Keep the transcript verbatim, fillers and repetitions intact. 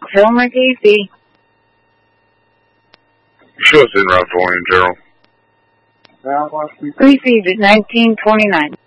Rockefeller, Casey. Show us in route for him, Gerald. Received at nineteen twenty-nine.